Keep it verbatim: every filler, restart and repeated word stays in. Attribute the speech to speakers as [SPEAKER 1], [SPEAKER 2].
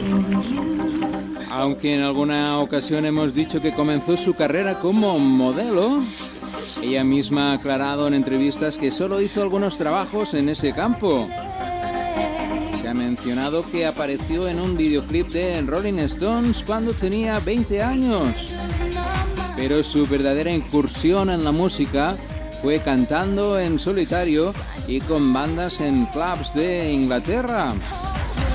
[SPEAKER 1] Aunque en alguna ocasión hemos dicho que comenzó su carrera como modelo, ella misma ha aclarado en entrevistas que solo hizo algunos trabajos en ese campo. Se ha mencionado que apareció en un videoclip de Rolling Stones cuando tenía veinte años. Pero su verdadera incursión en la música fue cantando en solitario y con bandas en clubs de Inglaterra.